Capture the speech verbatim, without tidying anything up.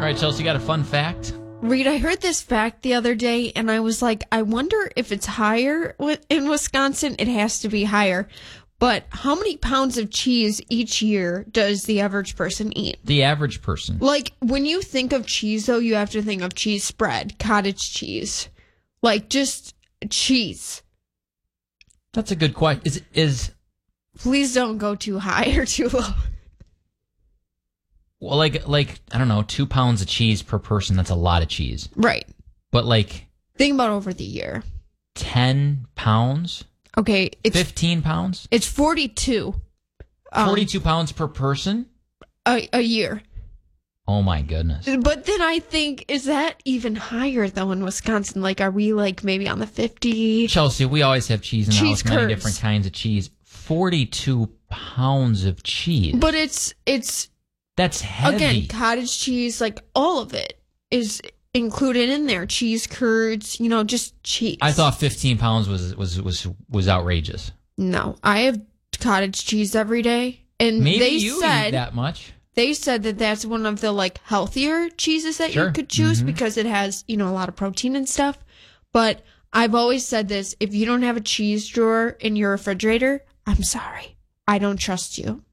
right, Chelsea, you got a fun fact? Reed, I heard this fact the other day, and I was like, I wonder if it's higher in Wisconsin. It has to be higher. But how many pounds of cheese each year does the average person eat? The average person. Like, when you think of cheese, though, you have to think of cheese spread, cottage cheese. Like, just cheese. That's a good question. Is is Please don't go too high or too low. Well, like, like I don't know, two pounds of cheese per person, that's a lot of cheese. Right. But, like... Think about over the year. ten pounds? Okay. It's, fifteen pounds? It's forty-two. Um, forty-two pounds per person? A, a year. Oh, my goodness. But then I think, is that even higher, though, in Wisconsin? Like, are we, like, maybe on the fifty? Chelsea, we always have cheese in the Cheese house, many curds. different kinds of cheese. forty-two pounds of cheese. But it's, it's... That's heavy. Again, cottage cheese, like, all of it is included in there. Cheese curds, you know, just cheese. I thought fifteen pounds was was was was outrageous. No, I have cottage cheese every day, and Maybe they you said eat that much. They said that that's one of the like healthier cheeses that Sure. you could choose Mhm. because it has, you know, a lot of protein and stuff. But I've always said this: if you don't have a cheese drawer in your refrigerator, I'm sorry, I don't trust you.